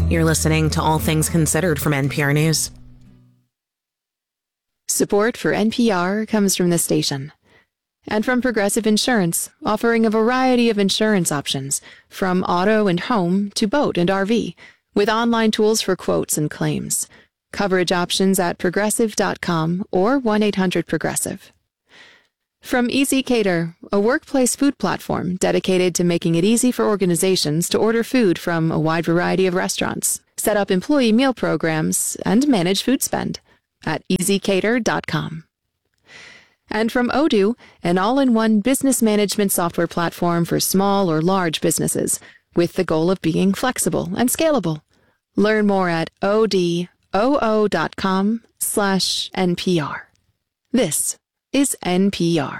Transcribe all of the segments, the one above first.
You're listening to All Things Considered from NPR News. Support for NPR comes from the station and from Progressive Insurance, offering a variety of insurance options, from auto and home to boat and RV, with online tools for quotes and claims. Coverage options at progressive.com or 1-800-PROGRESSIVE. From Easy Cater, a workplace food platform dedicated to making it easy for organizations to order food from a wide variety of restaurants, set up employee meal programs, and manage food spend at easycater.com. And from Odoo, an all-in-one business management software platform for small or large businesses, with the goal of being flexible and scalable. Learn more at odoo.com/NPR. This is NPR.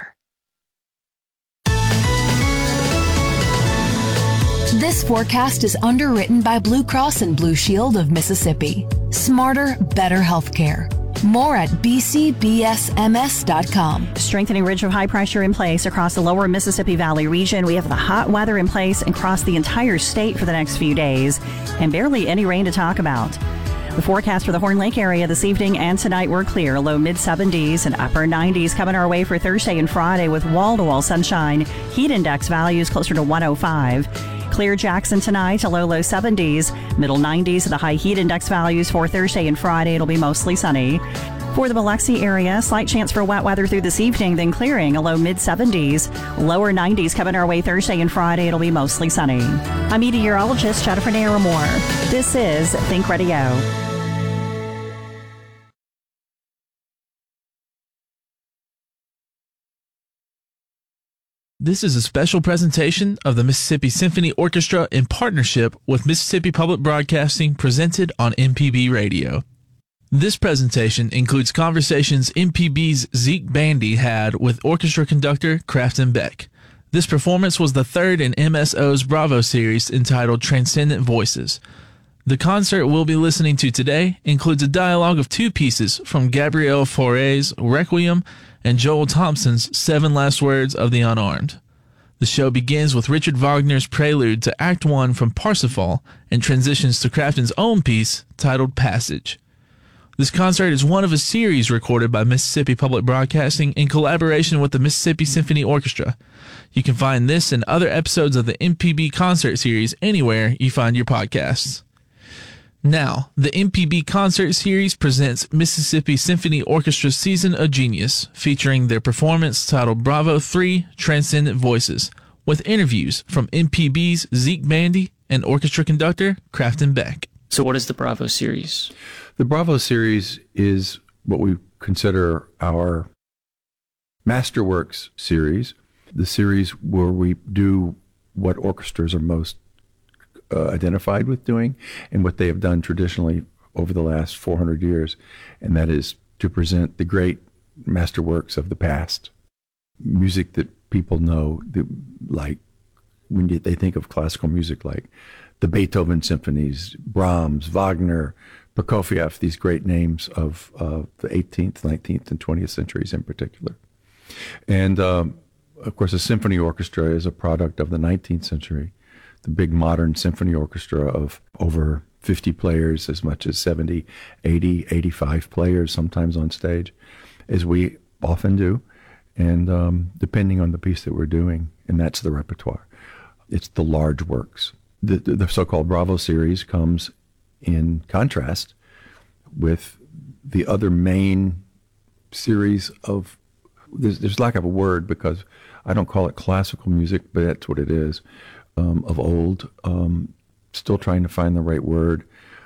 This forecast is underwritten by Blue Cross and Blue Shield of Mississippi. Smarter, better healthcare. More at bcbsms.com. Strengthening ridge of high pressure in place across the lower Mississippi Valley region. We have the hot weather in place across the entire state for the next few days, and barely any rain to talk about. The forecast for the Horn Lake area this evening and tonight were clear. Low mid-70s and upper 90s coming our way for Thursday and Friday with wall-to-wall sunshine. Heat index values closer to 105. Clear Jackson tonight, a low 70s, middle 90s, and the high heat index values for Thursday and Friday. It'll be mostly sunny. For the Biloxi area, slight chance for wet weather through this evening, then clearing, a low mid-70s, lower 90s coming our way Thursday and Friday. It'll be mostly sunny. I'm meteorologist Jennifer Naramore. This is Think Radio. This is a special presentation of the Mississippi Symphony Orchestra in partnership with Mississippi Public Broadcasting, presented on MPB Radio. This presentation includes conversations MPB's Zeke Bandy had with orchestra conductor Crafton Beck. This performance was the third in MSO's Bravo series entitled Transcendent Voices. The concert we'll be listening to today includes a dialogue of two pieces from Gabrielle Fauré's Requiem and Joel Thompson's Seven Last Words of the Unarmed. The show begins with Richard Wagner's prelude to Act 1 from Parsifal and transitions to Crafton's own piece titled Passage. This concert is one of a series recorded by Mississippi Public Broadcasting in collaboration with the Mississippi Symphony Orchestra. You can find this and other episodes of the MPB concert series anywhere you find your podcasts. Now, the MPB Concert Series presents Mississippi Symphony Orchestra's Season of Genius, featuring their performance titled Bravo 3 Transcendent Voices, with interviews from MPB's Zeke Bandy and orchestra conductor Crafton Beck. So what is the Bravo Series? The Bravo Series is what we consider our Masterworks series, the series where we do what orchestras are most identified with doing and what they have done traditionally over the last 400 years, and that is to present the great masterworks of the past, music that people know, like when they think of classical music, like the Beethoven symphonies, Brahms, Wagner, Prokofiev, these great names of the 18th, 19th, and 20th centuries in particular. And of course, a symphony orchestra is a product of the 19th century. The big modern symphony orchestra of over 50 players, as much as 70, 80, 85 players sometimes on stage, as we often do, and depending on the piece that we're doing, and that's the repertoire. It's the large works. The so-called Bravo series comes in contrast with the other main series of, there's lack of a word because I don't call it classical music, but that's what it is. Of old, still trying to find the right word,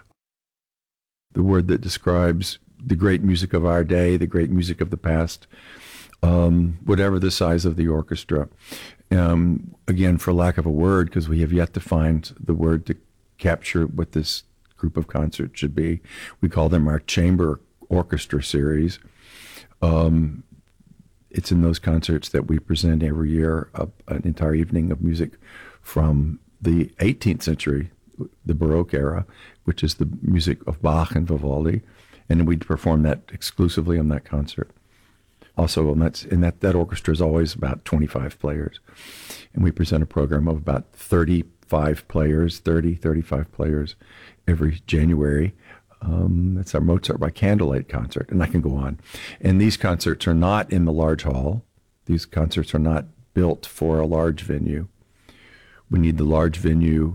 the word that describes the great music of our day, the great music of the past, whatever the size of the orchestra. Again, for lack of a word, because we have yet to find the word to capture what this group of concerts should be, we call them our chamber orchestra series. It's in those concerts that we present every year an entire evening of music from the 18th century, the Baroque era, which is the music of Bach and Vivaldi, and we perform that exclusively on that concert. Also, that orchestra is always about 25 players, and we present a program of about 30 35 players, 35 players every January. It's our Mozart by Candlelight concert, and I can go on. And these concerts are not in the large hall. These concerts are not built for a large venue. We need the large venue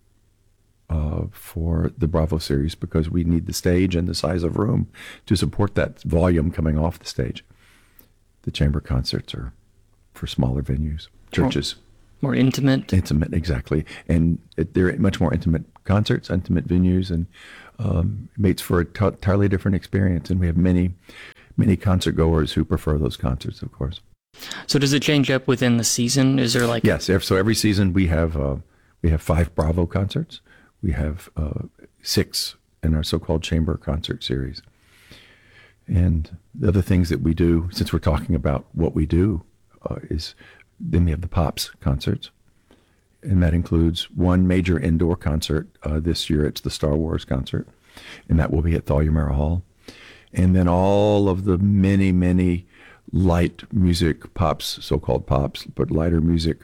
for the Bravo series because we need the stage and the size of room to support that volume coming off the stage. The chamber concerts are for smaller venues, churches. More intimate. Intimate, exactly. And they're much more intimate concerts, intimate venues, and makes for an entirely different experience. And we have many concert goers who prefer those concerts, of course. So does it change up within the season? Is there like... Yes. So every season we have 5 Bravo concerts. We have 6 in our so-called chamber concert series. And the other things that we do, since we're talking about what we do, is then we have the Pops concerts. And that includes one major indoor concert. This year it's the Star Wars concert. And that will be at Thalia Mara Hall. And then all of the many light music, pops, so-called pops, but lighter music,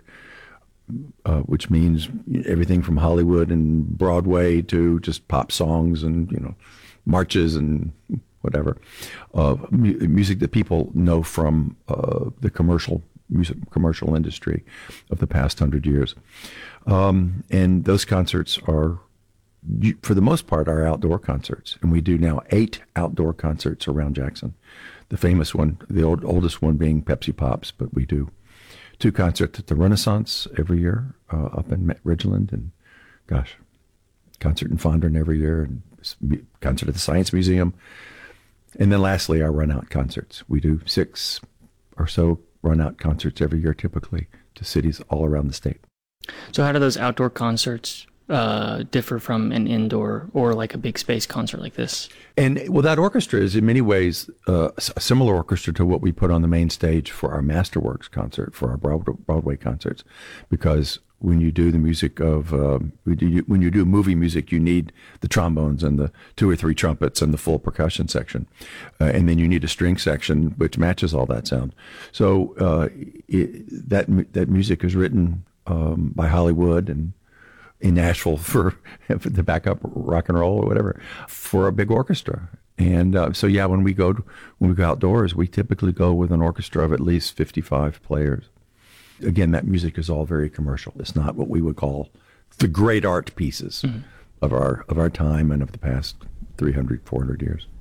which means everything from Hollywood and Broadway to just pop songs and, marches and whatever. Music that people know from the commercial industry of the past 100 years. And those concerts are, for the most part, are outdoor concerts. And we do now 8 outdoor concerts around Jackson. The famous one, the oldest one being Pepsi Pops, but we do 2 concerts at the Renaissance every year up in Ridgeland, and concert in Fondren every year, and concert at the Science Museum. And then lastly, our run-out concerts. We do 6 or so run-out concerts every year, typically, to cities all around the state. So how do those outdoor concerts differ from an indoor or like a big space concert like this? And well, that orchestra is in many ways a similar orchestra to what we put on the main stage for our Masterworks concert, for our Broadway concerts, because when you do the music of when you do movie music, you need the trombones and the 2 or 3 trumpets and the full percussion section, and then you need a string section which matches all that sound. So that music is written by Hollywood and in Nashville for the backup rock and roll or whatever for a big orchestra. And when we go outdoors, we typically go with an orchestra of at least 55 players. Again, that music is all very commercial. It's not what we would call the great art pieces of our time and of the past 300, 400 years.